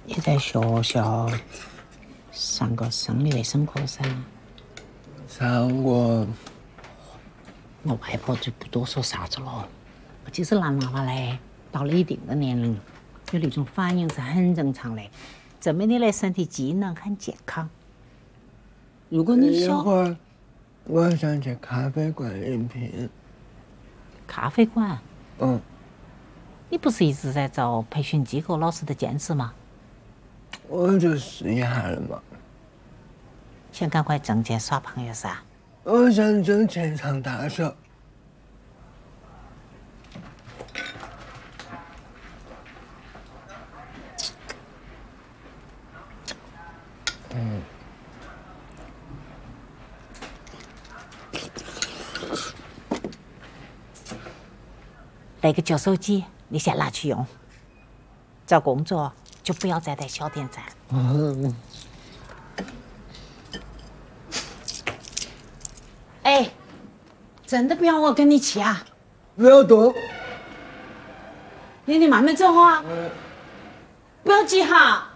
你在学校上过生理卫生课噻？ 上过。 我外婆就不多说啥子了。其实男娃娃呢，到了一定的年龄，有那种反应是很正常的，证明你的身体机能很健康。如果你一会儿，我想去咖啡馆应聘。 咖啡馆？ 嗯。 你不是一直在找培训机构老师的兼职吗？ 我就试一下了嘛。 想赶快挣钱耍朋友噻？ 我想挣钱上大学。 那个旧手机你先拿去用，找工作就不要再带小电站。哎，真的不要我跟你去啊！ 不要动。 你慢慢走哈，不要急哈。